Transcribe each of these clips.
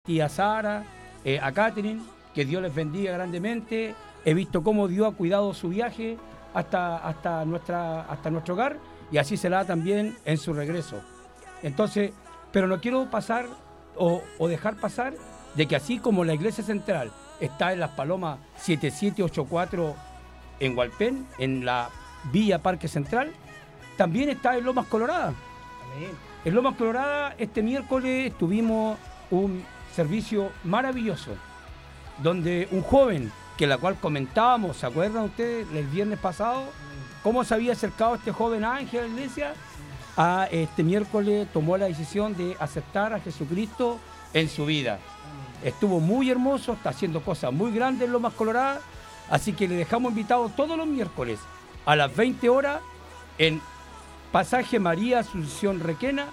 tía Sara, a Catherine, que Dios les bendiga grandemente. He visto cómo Dios ha cuidado su viaje hasta nuestro hogar, y así será también en su regreso. Entonces, pero no quiero pasar o dejar pasar de que así como la iglesia central está en Las Palomas 7784 en Hualpén, en la Villa Parque Central, también está en Lomas Colorada. Amén. En Lomas Colorada este miércoles tuvimos un servicio maravilloso, donde un joven, que la cual comentábamos, ¿se acuerdan ustedes el viernes pasado? ¿Cómo se había acercado este joven ángel a la iglesia? Este miércoles tomó la decisión de aceptar a Jesucristo en su vida. Estuvo muy hermoso, está haciendo cosas muy grandes en Lomas Colorada, así que le dejamos invitado todos los miércoles a las 20 horas en Pasaje María Asunción Requena,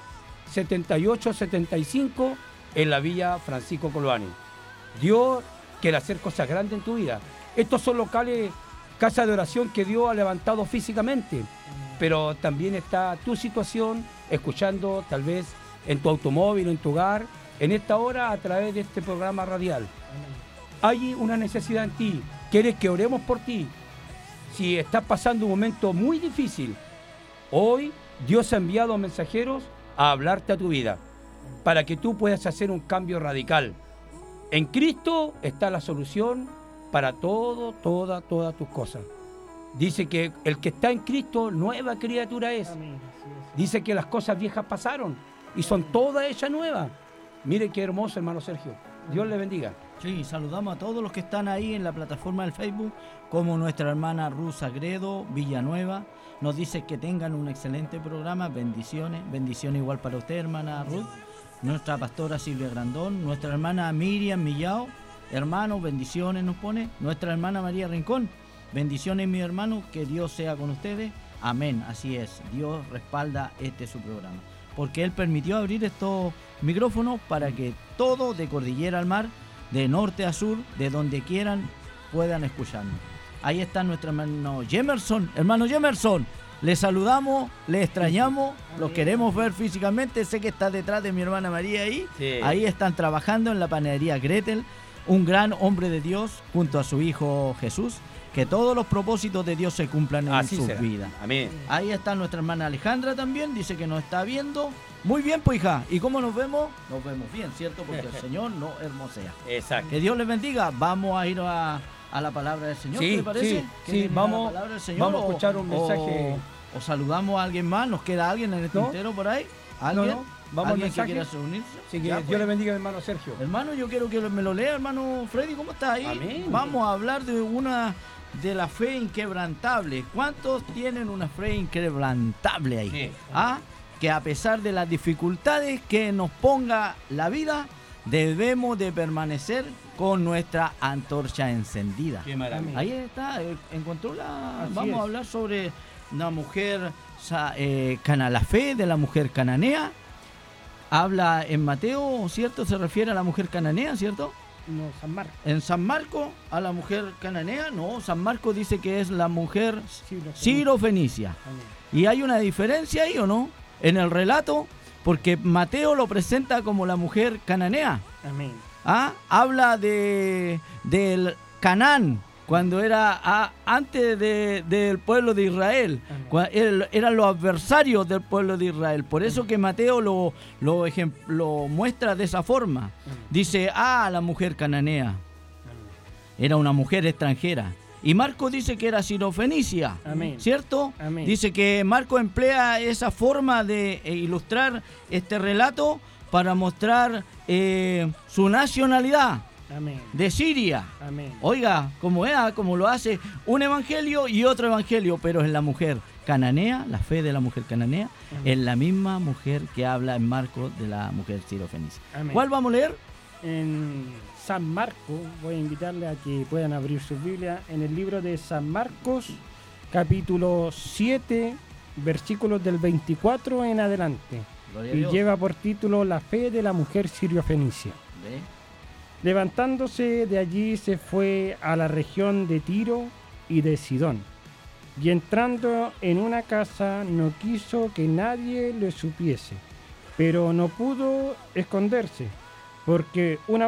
7875, en la Villa Francisco Coloani. Dios quiere hacer cosas grandes en tu vida. Estos son locales, casa de oración que Dios ha levantado físicamente, pero también está tu situación, escuchando tal vez en tu automóvil, en tu hogar, en esta hora a través de este programa radial. Hay una necesidad en ti, quieres que oremos por ti. Si estás pasando un momento muy difícil, hoy Dios ha enviado mensajeros a hablarte a tu vida, para que tú puedas hacer un cambio radical. En Cristo está la solución para todas tus cosas. Dice que el que está en Cristo, nueva criatura es. Amén. Dice que las cosas viejas pasaron y son todas hechas nuevas. Mire qué hermoso, hermano Sergio. Dios le bendiga. Sí, saludamos a todos los que están ahí en la plataforma del Facebook, como nuestra hermana Ruth Sagredo, Villanueva. Nos dice que tengan un excelente programa, bendiciones igual para usted, hermana Ruth. Nuestra pastora Silvia Grandón, nuestra hermana Miriam Millao, hermanos, bendiciones nos pone. Nuestra hermana María Rincón, bendiciones mi hermano, que Dios sea con ustedes. Amén, así es, Dios respalda su programa, porque Él permitió abrir estos micrófonos para que todo de cordillera al mar, de norte a sur, de donde quieran, puedan escucharnos. Ahí está nuestro hermano Jemerson. Hermano Jemerson, le saludamos, le extrañamos, lo queremos ver físicamente. Sé que está detrás de mi hermana María ahí. Sí. Ahí están trabajando en la panadería Gretel, un gran hombre de Dios junto a su hijo Jesús. Que todos los propósitos de Dios se cumplan en Así sus será. vidas. Amén. Ahí está nuestra hermana Alejandra también, dice que nos está viendo. Muy bien, pues hija. ¿Y cómo nos vemos? Nos vemos bien, ¿cierto? Porque el Señor nos hermosea. Exacto. Que Dios les bendiga. Vamos a ir a la palabra del Señor, Sí, ¿qué le parece? sí, vamos, la palabra del Señor, vamos a escuchar un mensaje. O saludamos a alguien más. ¿Nos queda alguien en el ¿No? tintero por ahí? ¿Alguien? No, vamos al ¿Alguien que mensaje. quiera unirse? Así que Ya, Dios pues. le bendiga, hermano Sergio. Hermano, yo quiero que me lo lea, hermano Freddy. ¿Cómo está ahí? Amén. Vamos a hablar de la fe inquebrantable. ¿Cuántos tienen una fe inquebrantable ahí? Sí. Que a pesar de las dificultades que nos ponga la vida, debemos de permanecer con nuestra antorcha encendida. Qué maravilla. Ahí está, encontró la... Así Vamos es. a hablar sobre una mujer, la fe de la mujer cananea. Habla en Mateo, ¿cierto? Se refiere a la mujer cananea, ¿cierto? No, San Marcos. En San Marcos, a la mujer cananea, no, San Marcos dice que es la mujer Ciro-Fenicia. Amén. ¿Y hay una diferencia ahí o no? En el relato, porque Mateo lo presenta como la mujer cananea. Amén. Habla del Canaán, cuando era antes del pueblo de Israel. Eran los adversarios del pueblo de Israel. Por eso que Mateo lo muestra de esa forma. Dice, la mujer cananea. Era una mujer extranjera. Y Marcos dice que era Ciro-Fenicia, Amén. ¿cierto? Amén. Dice que Marcos emplea esa forma de ilustrar este relato para mostrar su nacionalidad Amén. de Siria. Amén. Oiga, como lo hace un evangelio y otro evangelio, pero es la mujer cananea, la fe de la mujer cananea, es la misma mujer que habla en Marcos de la mujer Ciro-Fenicia. Amén. ¿Cuál vamos a leer? En San Marcos, voy a invitarle a que puedan abrir su Biblia en el libro de San Marcos, capítulo 7, versículos del 24 en adelante. Gloria a Y Dios. lleva por título La fe de la mujer sirio-fenicia. ¿Ve? Levantándose de allí se fue a la región de Tiro y de Sidón. Y entrando en una casa no quiso que nadie le supiese, pero no pudo esconderse, Porque una